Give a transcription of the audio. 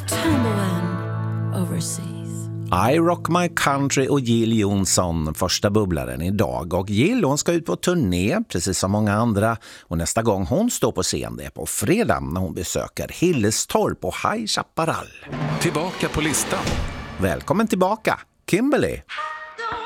tumbling overseas. I Rock My Country och Jill Johnson, första bubblaren idag. Och Jill, hon ska ut på turné, precis som många andra. Och nästa gång hon står på scen, det är på fredag när hon besöker Hillestorp och High Chaparral. Tillbaka på listan. Välkommen tillbaka, Kimberly.